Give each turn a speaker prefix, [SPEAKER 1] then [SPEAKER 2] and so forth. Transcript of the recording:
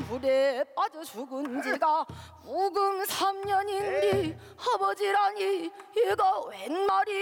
[SPEAKER 1] 물에 빠져 죽은 지가 우금 3년인데 아버지라니 얘가 웬 말이